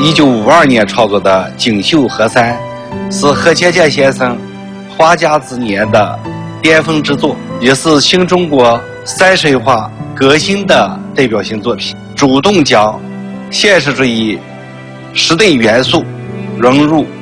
1952年创作的《锦绣河山》，是何谦谦先生画家之年的巅峰之作，也是新中国山水画革新的代表性作品，主动将现实主义时代元素融入